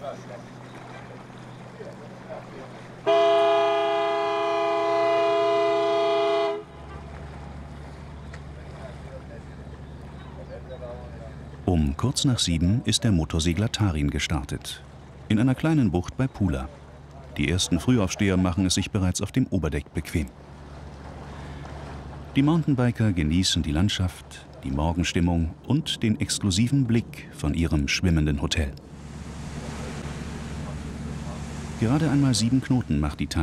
Um kurz nach 7 ist der Motorsegler Tarin gestartet. In einer kleinen Bucht bei Pula. Die ersten Frühaufsteher machen es sich bereits auf dem Oberdeck bequem. Die Mountainbiker genießen die Landschaft, die Morgenstimmung und den exklusiven Blick von ihrem schwimmenden Hotel. Gerade einmal 7 Knoten macht die